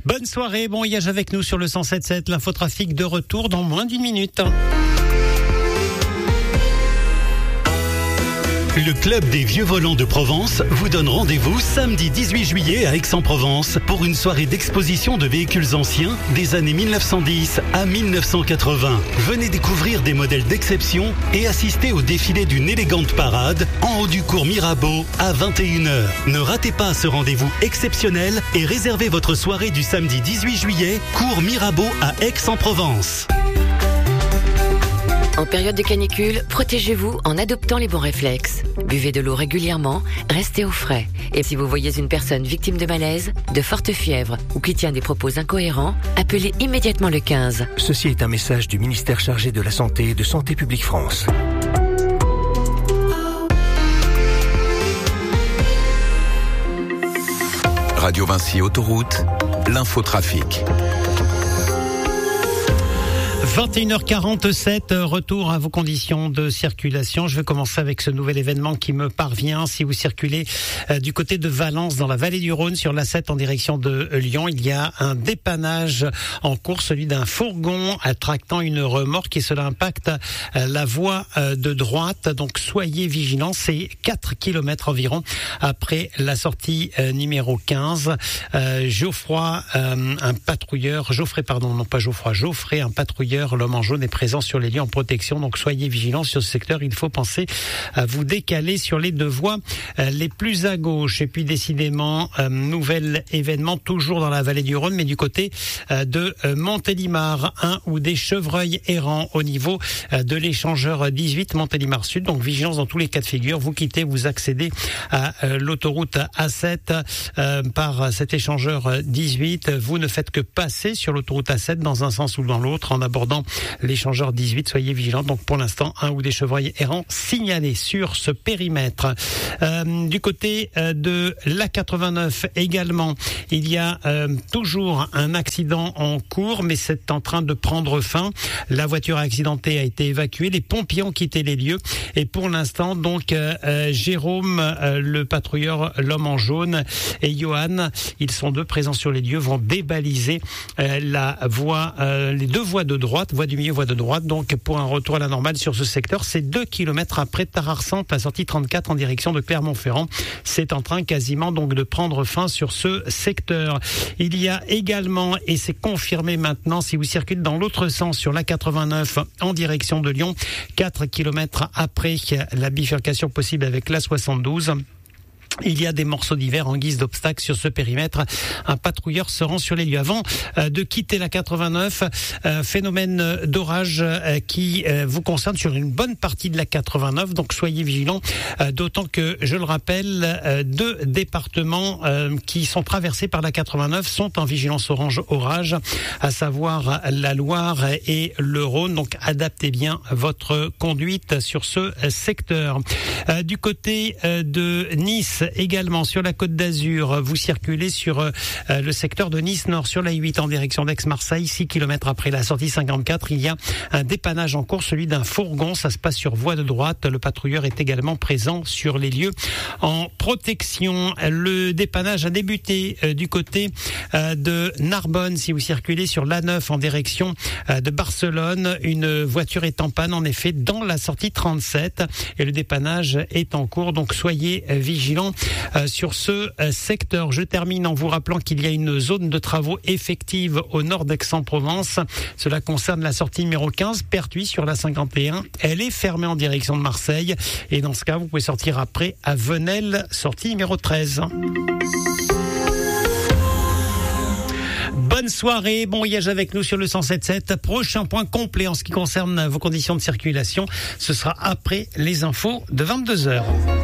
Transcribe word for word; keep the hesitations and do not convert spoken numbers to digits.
Bonne soirée, bon voyage avec nous sur le cent sept sept, l'infotrafic de retour dans moins d'une minute. Le Club des Vieux Volants de Provence vous donne rendez-vous samedi dix-huit juillet à Aix-en-Provence pour une soirée d'exposition de véhicules anciens des années mille neuf cent dix à mille neuf cent quatre-vingts. Venez découvrir des modèles d'exception et assister au défilé d'une élégante parade en haut du cours Mirabeau à vingt et une heures. Ne ratez pas ce rendez-vous exceptionnel et réservez votre soirée du samedi dix-huit juillet, cours Mirabeau à Aix-en-Provence. En période de canicule, protégez-vous en adoptant les bons réflexes. Buvez de l'eau régulièrement, restez au frais. Et si vous voyez une personne victime de malaise, de forte fièvre ou qui tient des propos incohérents, appelez immédiatement le quinze. Ceci est un message du ministère chargé de la Santé et de Santé publique France. Radio Vinci Autoroute, l'infotrafic. vingt et une heures quarante-sept, retour à vos conditions de circulation. Je vais commencer avec ce nouvel événement qui me parvient. Si vous circulez euh, du côté de Valence, dans la vallée du Rhône, sur l'A sept en direction de Lyon, il y a un dépannage en cours, celui d'un fourgon tractant une remorque et cela impacte euh, la voie euh, de droite. Donc soyez vigilants, c'est quatre kilomètres environ après la sortie euh, numéro quinze. Euh, Geoffroy, euh, un patrouilleur, Geoffrey, pardon, non pas Geoffroy, Geoffrey, un patrouilleur, l'homme en jaune est présent sur les lieux en protection, donc soyez vigilants sur ce secteur. Il faut penser à vous décaler sur les deux voies euh, les plus à gauche. Et puis décidément, euh, nouvel événement toujours dans la vallée du Rhône, mais du côté euh, de euh, Montélimar, un ou des chevreuils errants au niveau euh, de l'échangeur dix-huit Montélimar Sud. Donc vigilance dans tous les cas de figure. Vous quittez, vous accédez à euh, l'autoroute A sept euh, par cet échangeur dix-huit. Vous ne faites que passer sur l'autoroute A sept dans un sens ou dans l'autre en abordant l'échangeur dix-huit. Soyez vigilants. Donc pour l'instant, un ou des chevreuils errants signalés sur ce périmètre. Euh, du côté euh, de l'A quatre-vingt-neuf également, il y a euh, toujours un accident en cours, mais c'est en train de prendre fin. La voiture accidentée a été évacuée. Les pompiers ont quitté les lieux. Et pour l'instant, donc, euh, euh, Jérôme, euh, le patrouilleur, l'homme en jaune, et Johan, ils sont deux présents sur les lieux, vont débaliser euh, la voie, euh, les deux voies de droite, voie du milieu, voie de droite. Donc pour un retour à la normale sur ce secteur, c'est deux kilomètres après Tararsante, la sortie trente-quatre en direction de Clermont-Ferrand. C'est en train quasiment donc de prendre fin sur ce secteur. Il y a également, et c'est confirmé maintenant, si vous circulez dans l'autre sens sur l'A quatre-vingt-neuf en direction de Lyon, quatre kilomètres après la bifurcation possible avec l'A soixante-douze. Il y a des morceaux d'hiver en guise d'obstacle sur ce périmètre. Un patrouilleur se rend sur les lieux. Avant euh, de quitter la quatre-vingt-neuf, euh, phénomène d'orage euh, qui euh, vous concerne sur une bonne partie de la quatre-vingt-neuf. Donc soyez vigilants, euh, d'autant que, je le rappelle, euh, deux départements euh, qui sont traversés par la quatre-vingt-neuf sont en vigilance orange orage, à savoir la Loire et le Rhône. Donc adaptez bien votre conduite sur ce secteur. Euh, du côté euh, de Nice, également sur la Côte d'Azur, vous circulez sur euh, le secteur de Nice Nord sur la huit en direction d'Aix-Marseille, six kilomètres après la sortie cinquante-quatre. Il y a un dépannage en cours, celui d'un fourgon. Ça se passe sur voie de droite. Le patrouilleur est également présent sur les lieux en protection. Le dépannage a débuté euh, du côté euh, de Narbonne. Si vous circulez sur l'A neuf en direction euh, de Barcelone, une voiture est en panne en effet dans la sortie trente-sept et le dépannage est en cours. Donc soyez euh, vigilants Euh, sur ce euh, secteur. Je termine en vous rappelant qu'il y a une zone de travaux effective au nord d'Aix-en-Provence. Cela concerne la sortie numéro quinze, Pertuis sur la cinquante et un. Elle est fermée en direction de Marseille et dans ce cas, vous pouvez sortir après à Venelle, sortie numéro treize. Bonne soirée, bon voyage avec nous sur le cent sept sept. Prochain point complet en ce qui concerne vos conditions de circulation, ce sera après les infos de vingt-deux heures.